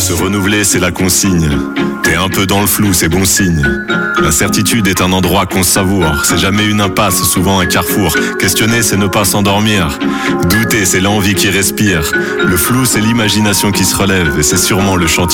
Se renouveler, c'est la consigne. T'es un peu dans le flou, c'est bon signe. L'incertitude est un endroit qu'on savoure. C'est jamais une impasse, souvent un carrefour. Questionner, c'est ne pas s'endormir. Douter, c'est l'envie qui respire. Le flou, c'est l'imagination qui se relève. Et c'est sûrement le chantier